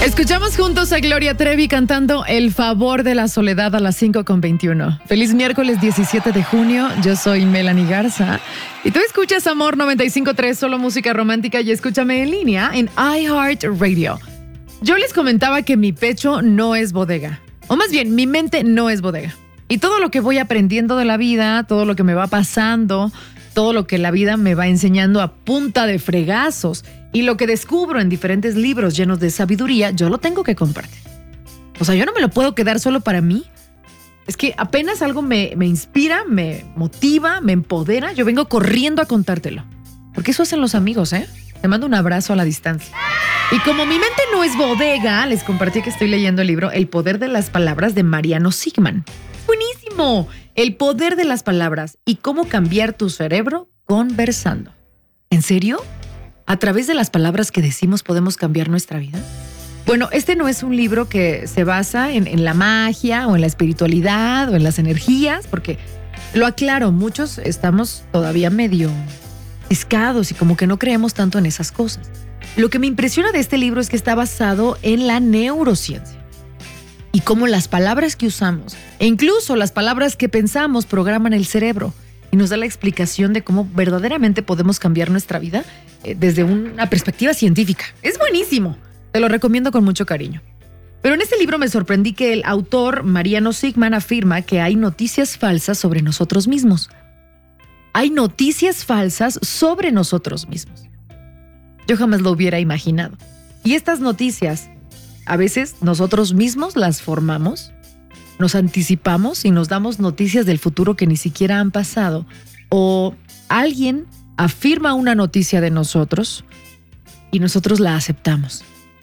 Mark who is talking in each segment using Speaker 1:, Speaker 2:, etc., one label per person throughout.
Speaker 1: Escuchamos juntos a Gloria Trevi cantando El favor de la soledad a las 5:21. Feliz miércoles 17 de junio, yo soy Melanie Garza y tú escuchas Amor 95.3, solo música romántica, y escúchame en línea en iHeartRadio. Yo les comentaba que mi pecho no es bodega, o más bien mi mente no es bodega. Y todo lo que voy aprendiendo de la vida, todo lo que me va pasando, todo lo que la vida me va enseñando a punta de fregazos y lo que descubro en diferentes libros llenos de sabiduría, yo lo tengo que compartir. O sea, yo no me lo puedo quedar solo para mí. Es que apenas algo me inspira, me motiva, me empodera, yo vengo corriendo a contártelo. Porque eso hacen los amigos, ¿eh? Te mando un abrazo a la distancia. Y como mi mente no es bodega, les compartí que estoy leyendo el libro El poder de las palabras de Mariano Sigman. ¡Buenísimo! El poder de las palabras y cómo cambiar tu cerebro conversando. ¿En serio? ¿A través de las palabras que decimos podemos cambiar nuestra vida? Bueno, este no es un libro que se basa en la magia o en la espiritualidad o en las energías, porque lo aclaro, muchos estamos todavía medio ciscados y como que no creemos tanto en esas cosas. Lo que me impresiona de este libro es que está basado en la neurociencia y cómo las palabras que usamos e incluso las palabras que pensamos programan el cerebro y nos da la explicación de cómo verdaderamente podemos cambiar nuestra vida desde una perspectiva científica. Es buenísimo, te lo recomiendo con mucho cariño. Pero en este libro me sorprendí que el autor Mariano Sigman afirma que hay noticias falsas sobre nosotros mismos. Hay noticias falsas sobre nosotros mismos. Yo jamás lo hubiera imaginado. Y estas noticias, a veces nosotros mismos las formamos, nos anticipamos y nos damos noticias del futuro que ni siquiera han pasado. O alguien afirma una noticia de nosotros y nosotros la aceptamos.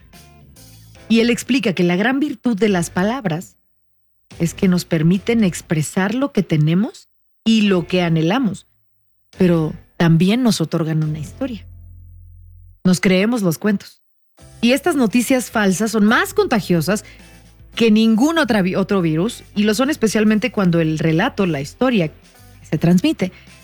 Speaker 1: Y él explica que la gran virtud de las palabras es que nos permiten expresar lo que tenemos y lo que anhelamos, pero también nos otorgan una historia. Nos creemos los cuentos. Y estas noticias falsas son más contagiosas que ningún otro virus, y lo son especialmente cuando el relato, la historia que se transmite,